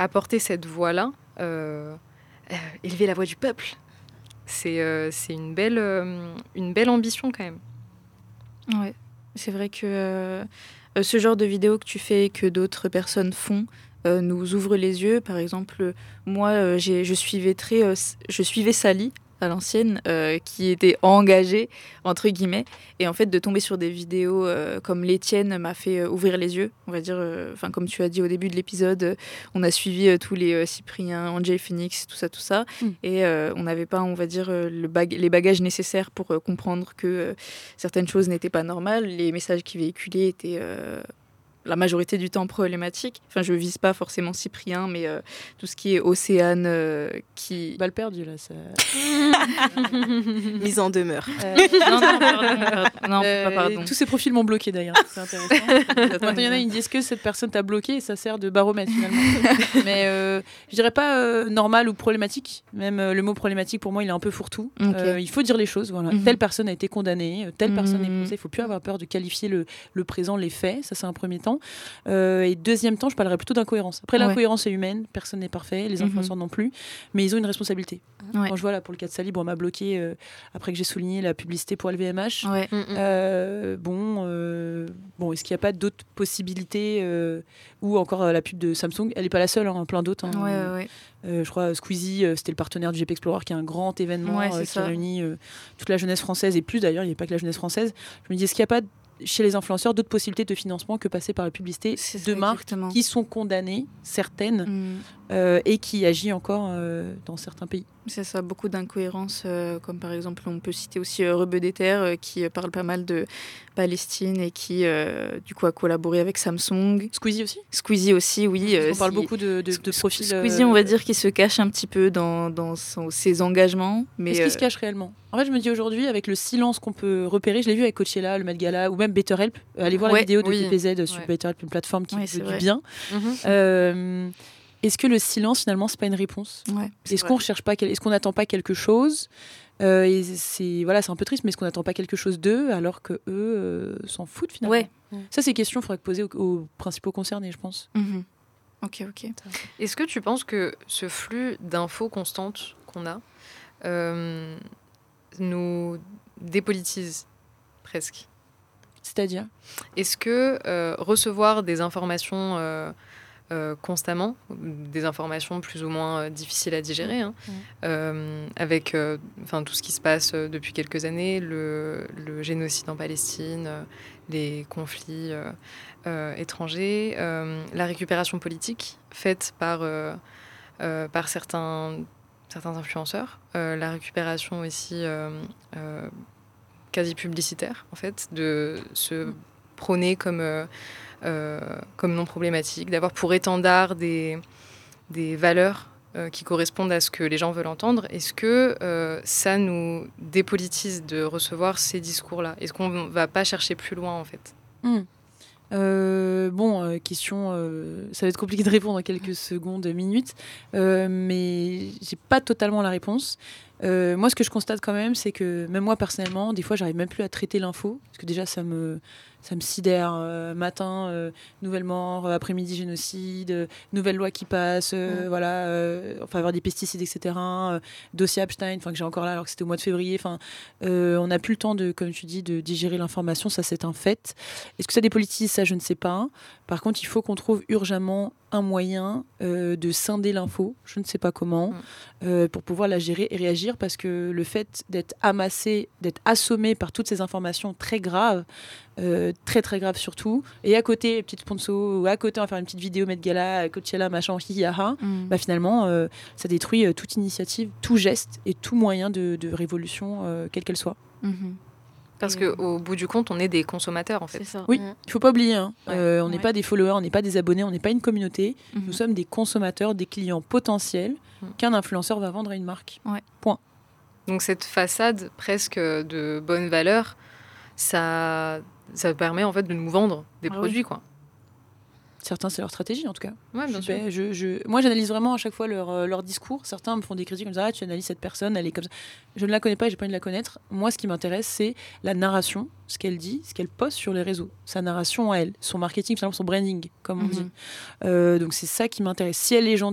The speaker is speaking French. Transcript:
apporter cette voix-là, élever la voix du peuple, c'est une belle ambition quand même. Ouais, c'est vrai que ce genre de vidéos que tu fais et que d'autres personnes font nous ouvre les yeux. Par exemple, moi, je suivais Sally à l'ancienne, qui était engagée, entre guillemets. Et en fait, de tomber sur des vidéos comme les tiennes m'a fait ouvrir les yeux, on va dire. Comme tu as dit au début de l'épisode, on a suivi tous les Cyprien, Angel Phoenix, tout ça. Et on n'avait pas, on va dire, les bagages nécessaires pour comprendre que certaines choses n'étaient pas normales. Les messages qui véhiculaient étaient... la majorité du temps problématique. Enfin, je vise pas forcément Cyprien, mais tout ce qui est Océane qui... Balle perdue, là. Ça... Mise en demeure. Pardon. Tous ces profils m'ont bloqué, d'ailleurs. C'est intéressant. Maintenant, il y en a qui disent que cette personne t'a bloqué et ça sert de baromètre, finalement. Mais je dirais pas normal ou problématique. Même le mot problématique, pour moi, il est un peu fourre-tout. Il faut dire les choses. Voilà. Telle personne a été condamnée, telle personne est processée. Il faut plus avoir peur de qualifier le présent, les faits. Ça, c'est un premier temps. Et deuxième temps, je parlerai plutôt d'incohérence. Après, l'incohérence est humaine, personne n'est parfait, les influenceurs non plus, mais ils ont une responsabilité. Quand je vois là pour le cas de Sally, on m'a bloqué après que j'ai souligné la publicité pour LVMH. Est-ce qu'il n'y a pas d'autres possibilités ou encore la pub de Samsung, elle n'est pas la seule, plein d'autres. Je crois Squeezie, c'était le partenaire du GP Explorer, qui est un grand événement qui réunit toute la jeunesse française et plus d'ailleurs, il n'y a pas que la jeunesse française. Je me dis, est-ce qu'il n'y a pas chez les influenceurs d'autres possibilités de financement que passer par la publicité de marques qui sont condamnées, certaines, et qui agissent encore dans certains pays. C'est ça, beaucoup d'incohérences, comme par exemple, on peut citer aussi Rebeu des Terres, qui parle pas mal de Palestine et qui, du coup, a collaboré avec Samsung. Squeezie aussi, oui. On parle beaucoup de profils... Squeezie, on va dire qu'il se cache un petit peu dans ses engagements. Mais est-ce qu'il se cache réellement ? En fait, je me dis aujourd'hui, avec le silence qu'on peut repérer, je l'ai vu avec Coachella, le Met Gala, ou même BetterHelp. Allez voir la vidéo de TPZ sur BetterHelp, une plateforme qui veut du bien. Est-ce que le silence, finalement, c'est pas une réponse ? Est-ce qu'on recherche pas, est-ce qu'on n'attend pas quelque chose ? Et c'est un peu triste, mais est-ce qu'on n'attend pas quelque chose d'eux alors que eux s'en foutent finalement ? Ça, c'est une question qu'il faudrait poser aux principaux concernés, je pense. Ok. Est-ce que tu penses que ce flux d'infos constantes qu'on a nous dépolitise presque ? C'est-à-dire ? Est-ce que recevoir des informations constamment, des informations plus ou moins difficiles à digérer, avec tout ce qui se passe depuis quelques années, le génocide en Palestine, les conflits étrangers, la récupération politique faite par certains influenceurs, la récupération aussi quasi publicitaire, en fait, de se prôner comme non problématique, d'avoir pour étendard des valeurs qui correspondent à ce que les gens veulent entendre. Est-ce que ça nous dépolitise de recevoir ces discours-là ? Est-ce qu'on ne va pas chercher plus loin, en fait ? Question, ça va être compliqué de répondre en quelques secondes, minutes, mais j'ai pas totalement la réponse. Moi, ce que je constate quand même, c'est que même moi personnellement, des fois, j'arrive même plus à traiter l'info, parce que déjà, ça me sidère. Matin, nouvelle mort, après-midi, génocide, nouvelle loi qui passe, en faveur des pesticides, etc. Dossier Epstein, que j'ai encore là, alors que c'était au mois de février. On n'a plus le temps, comme tu dis, de digérer l'information, ça c'est un fait. Est-ce que ça dépolitise ? Ça, je ne sais pas. Par contre, il faut qu'on trouve urgemment un moyen de scinder l'info, je ne sais pas comment, pour pouvoir la gérer et réagir, parce que le fait d'être amassé, d'être assommé par toutes ces informations très graves, très très graves surtout, et à côté, petite sponsor, ou à côté, on va faire une petite vidéo Met Gala, Coachella, machin, hi-ha-ha, finalement, ça détruit toute initiative, tout geste et tout moyen de révolution, quelle qu'elle soit. Parce qu'au bout du compte, on est des consommateurs, en fait. C'est ça. Oui, il ne faut pas oublier. On n'est pas des followers, on n'est pas des abonnés, on n'est pas une communauté. Nous sommes des consommateurs, des clients potentiels qu'un influenceur va vendre à une marque. Point. Donc cette façade presque de bonne valeur, ça permet en fait de nous vendre des produits, quoi. Certains, c'est leur stratégie, en tout cas. Ouais, bien sûr. Moi, j'analyse vraiment à chaque fois leur discours. Certains me font des critiques comme ça. Tu analyses cette personne, elle est comme ça. Je ne la connais pas et j'ai pas envie de la connaître. Moi, ce qui m'intéresse, c'est la narration, ce qu'elle dit, ce qu'elle poste sur les réseaux. Sa narration à elle, son marketing, son branding, comme on dit. Donc, c'est ça qui m'intéresse. Si elle est gentille,